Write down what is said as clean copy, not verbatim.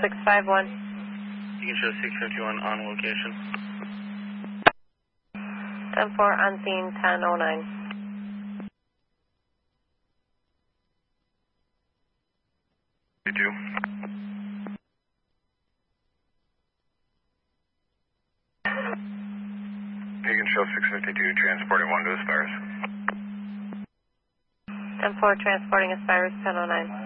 651. You can show 651 on location. 10-4 on scene, 1009. You do. You can show 652 transporting 1 to Aspires. 10-4 transporting Aspires, 1009.